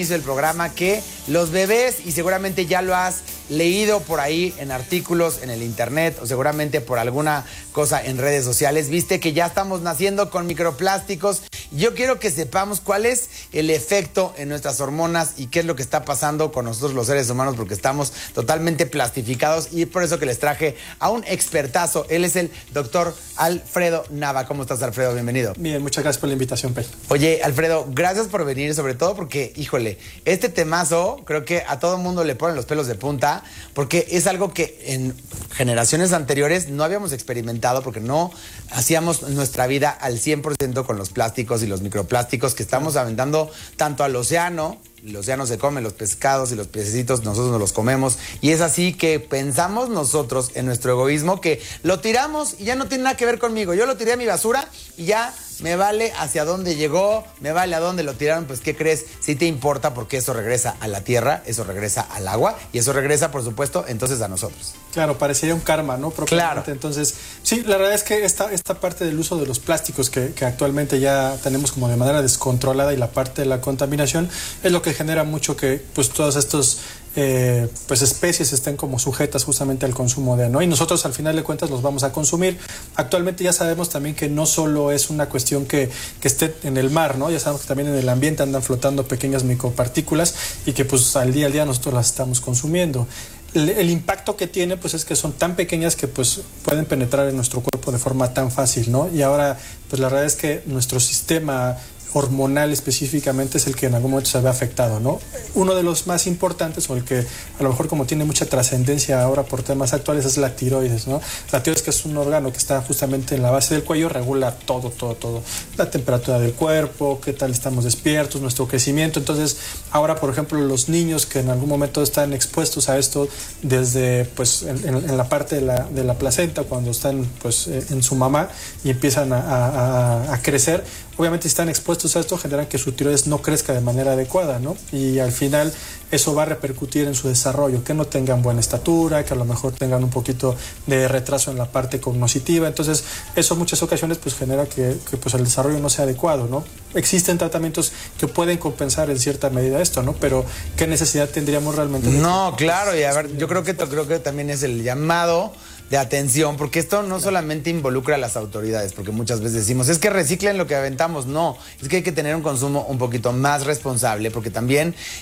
del programa que los bebés, y seguramente ya lo has leído por ahí en artículos en el internet o seguramente por alguna cosa en redes sociales, viste que ya estamos naciendo con microplásticos. Yo quiero que sepamos cuál es el efecto en nuestras hormonas y qué es lo que está pasando con nosotros los seres humanos, porque estamos totalmente plastificados, y es por eso que les traje a un expertazo. Él es el doctor Alfredo Nava. ¿Cómo estás, Alfredo? Bienvenido. Bien, muchas gracias por la invitación, Pei. Oye, Alfredo, gracias por venir, sobre todo porque, híjole, este temazo creo que a todo mundo le ponen los pelos de punta, porque es algo que en generaciones anteriores no habíamos experimentado, porque no hacíamos nuestra vida al 100% con los plásticos y los microplásticos que estamos aventando tanto al océano. El océano se come, los pescados y los pececitos nosotros nos los comemos, y es así que pensamos nosotros en nuestro egoísmo que lo tiramos y ya no tiene nada que ver conmigo. Yo lo tiré a mi basura y ya me vale hacia dónde llegó, me vale a dónde lo tiraron. Pues ¿qué crees? Sí te importa, porque eso regresa a la tierra, eso regresa al agua y eso regresa, por supuesto, entonces a nosotros. Claro, parecería un karma, ¿no? Claro. Entonces, sí, la verdad es que esta parte del uso de los plásticos que actualmente ya tenemos como de manera descontrolada, y la parte de la contaminación es lo que genera mucho que pues todos estos pues especies estén como sujetas justamente al consumo de, ¿no? Y nosotros al final de cuentas los vamos a consumir. Actualmente ya sabemos también que no solo es una cuestión que esté en el mar, ¿no? Ya sabemos que también en el ambiente andan flotando pequeñas micropartículas y que pues al día nosotros las estamos consumiendo. El impacto que tiene pues es que son tan pequeñas que pues pueden penetrar en nuestro cuerpo de forma tan fácil, ¿no? Y ahora pues la verdad es que nuestro sistema hormonal específicamente es el que en algún momento se ve afectado, ¿no? Uno de los más importantes, o el que a lo mejor como tiene mucha trascendencia ahora por temas actuales, es la tiroides, ¿no? La tiroides, que es un órgano que está justamente en la base del cuello, regula todo. La temperatura del cuerpo, qué tal estamos despiertos, nuestro crecimiento. Entonces, ahora, por ejemplo, los niños que en algún momento están expuestos a esto desde, pues, en la parte de la placenta, cuando están, pues, en su mamá y empiezan a crecer, obviamente si están expuestos a esto, generan que su tiroides no crezca de manera adecuada, ¿no? Y al final eso va a repercutir en su desarrollo, que no tengan buena estatura, que a lo mejor tengan un poquito de retraso en la parte cognitiva. Entonces, eso en muchas ocasiones pues genera que pues el desarrollo no sea adecuado, ¿no? Existen tratamientos que pueden compensar en cierta medida esto, ¿no? Pero ¿qué necesidad tendríamos realmente? No, claro, y a ver, yo creo que también es el llamado de atención, porque esto no solamente involucra a las autoridades, porque muchas veces decimos, es que reciclen lo que aventamos. No, es que hay que tener un consumo un poquito más responsable, porque también